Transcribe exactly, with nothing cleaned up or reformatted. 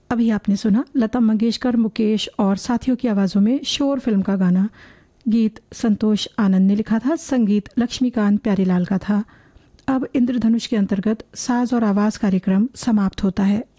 अभी आपने सुना लता मंगेशकर, मुकेश और साथियों की आवाज़ों में शोर फिल्म का गाना। गीत संतोष आनंद ने लिखा था, संगीत लक्ष्मीकांत प्यारीलाल का था। अब इंद्रधनुष के अंतर्गत साज और आवाज़ कार्यक्रम समाप्त होता है।